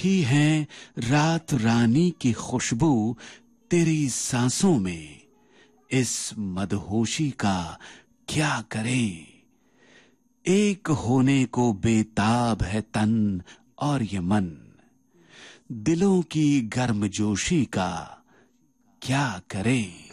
रखी है रात रानी की खुशबू तेरी सांसों में, इस मदहोशी का क्या करें। एक होने को बेताब है तन और ये मन, दिलों की गर्मजोशी का क्या करें।